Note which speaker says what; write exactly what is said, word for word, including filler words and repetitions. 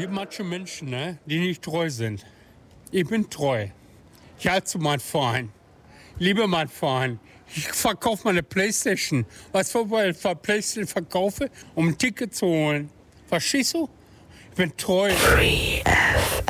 Speaker 1: gibt manche Menschen, ne, die nicht treu sind. Ich bin treu. Ich halte zu meinem Verein. Liebe meinen Verein. Ich verkaufe meine Playstation. Weißt du, weil ich Playstation verkaufe, um ein Ticket zu holen? Verstehst du? Ich bin treu.
Speaker 2: Free F